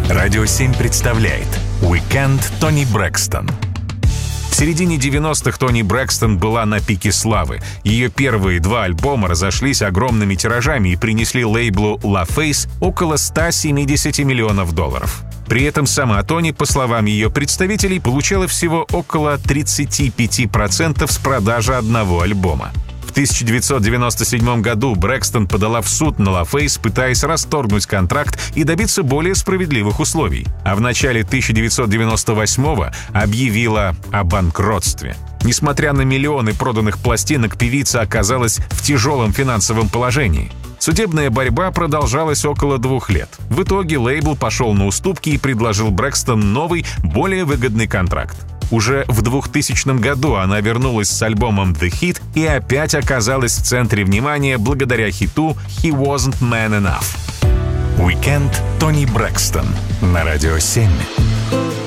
Радио 7 представляет «Уикенд Тони Брэкстон». В середине 90-х Тони Брэкстон была на пике славы. Ее первые 2 альбома разошлись огромными тиражами и принесли лейблу La Face около $170 миллионов. При этом сама Тони, по словам ее представителей, получала всего около 35% с продажи одного альбома. В 1997 году Брэкстон подала в суд на La Face, пытаясь расторгнуть контракт и добиться более справедливых условий. А в начале 1998-го объявила о банкротстве. Несмотря на миллионы проданных пластинок, певица оказалась в тяжелом финансовом положении. Судебная борьба продолжалась около 2 лет. В итоге лейбл пошел на уступки и предложил Брэкстон новый, более выгодный контракт. Уже в 2000 году она вернулась с альбомом The Hit и опять оказалась в центре внимания благодаря хиту «He Wasn't Man Enough». Уикенд Тони Брэкстон на Радио 7.